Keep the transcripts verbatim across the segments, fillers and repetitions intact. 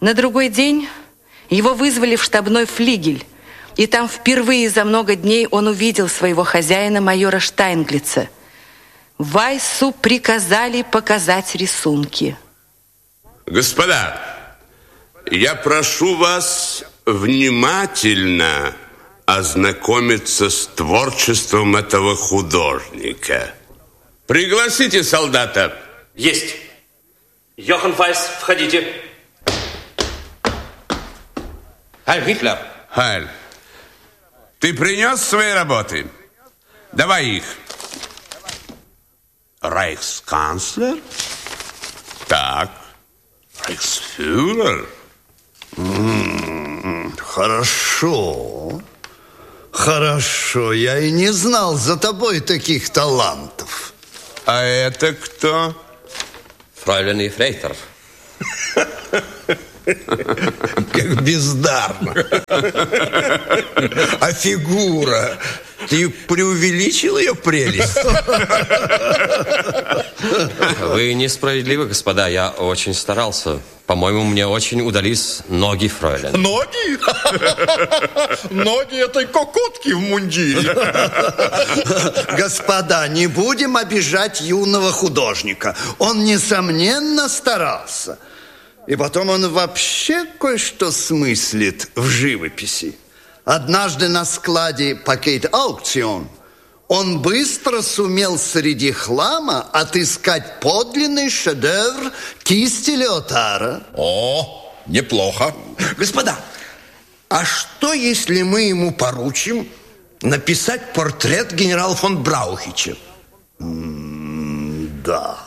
На другой день его вызвали в штабной флигель, и там впервые за много дней он увидел своего хозяина, майора Штайнглица. Вайсу приказали показать рисунки. Господа, я прошу вас внимательно ознакомиться с творчеством этого художника. Пригласите солдата. Есть. Йохан Вайс, входите. Хайль Гитлер. Хайль, ты принес свои работы? Давай их. Рейхсканцлер? Так. Рейхсфюрер? М-м, хорошо. Хорошо. Я и не знал за тобой таких талантов. А это кто? Фройлен Ефрейтор. Как бездарно. А фигура? Ты преувеличил ее прелесть? Вы несправедливы, господа. Я очень старался. По-моему, мне очень удались ноги фройлен. Ноги? Ноги этой кокотки в мундире. Господа, не будем обижать юного художника. Он, несомненно, старался. И потом он вообще кое-что смыслит в живописи. Однажды на складе «Пакет Аукцион» он быстро сумел среди хлама отыскать подлинный шедевр кисти Леотара. О, неплохо. Господа, а что, если мы ему поручим написать портрет генерала фон Браухича? М-да.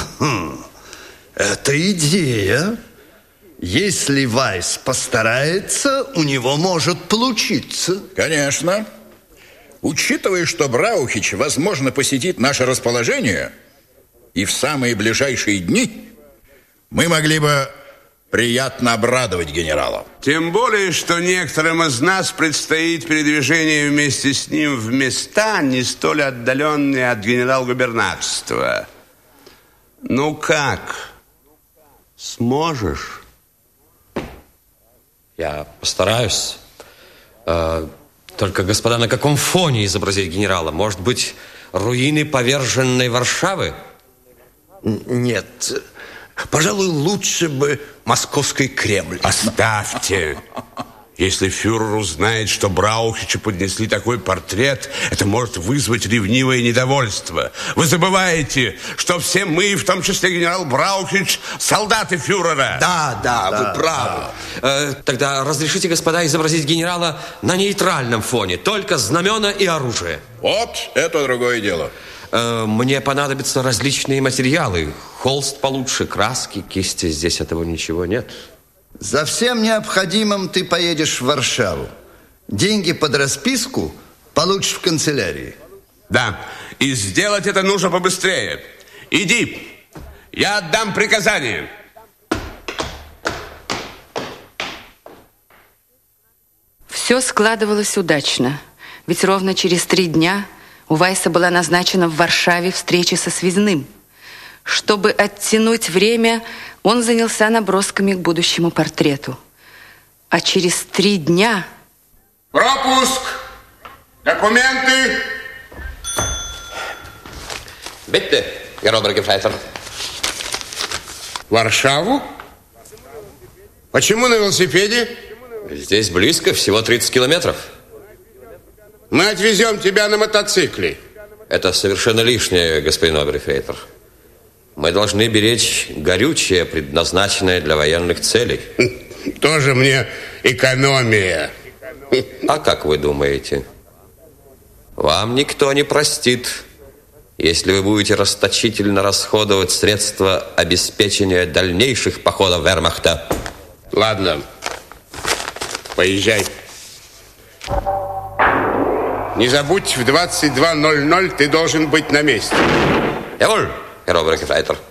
Это идея. Если Вайс постарается, у него может получиться. Конечно. Учитывая, что Браухич, возможно, посетит наше расположение, и в самые ближайшие дни мы могли бы приятно обрадовать генерала. Тем более, что некоторым из нас предстоит передвижение вместе с ним в места, не столь отдаленные от генерал-губернаторства. Ну как? Сможешь? Я постараюсь. Э, только, господа, на каком фоне изобразить генерала? Может быть, руины поверженной Варшавы? Нет. Пожалуй, лучше бы московский Кремль. Оставьте. Если фюрер узнает, что Браухичу поднесли такой портрет, это может вызвать ревнивое недовольство. Вы забываете, что все мы, в том числе генерал Браухич, солдаты фюрера. Да, да, да вы правы. Да. Э, тогда разрешите, господа, изобразить генерала на нейтральном фоне, только знамена и оружие. Вот это другое дело. Э, мне понадобятся различные материалы. Холст получше, краски, кисти. Здесь этого ничего нет. За всем необходимым ты поедешь в Варшаву. Деньги под расписку получишь в канцелярии. Да, и сделать это нужно побыстрее. Иди, я отдам приказание. Все складывалось удачно, ведь ровно через три дня у Вайса была назначена в Варшаве встреча со связным. Чтобы оттянуть время, он занялся набросками к будущему портрету. А через три дня... Пропуск! Документы! Bitte, Herr Obergefreiter. Варшаву? Почему на велосипеде? Здесь близко, всего тридцать километров. Мы отвезем тебя на мотоцикле. Это совершенно лишнее, господин Оберфейтер. Мы должны беречь горючее, предназначенное для военных целей. Тоже мне экономия. А как вы думаете? Вам никто не простит, если вы будете расточительно расходовать средства обеспечения дальнейших походов вермахта. Ладно, поезжай. Не забудь, в двадцать два ноль ноль ты должен быть на месте. Jawohl, Herr Obergefreiter.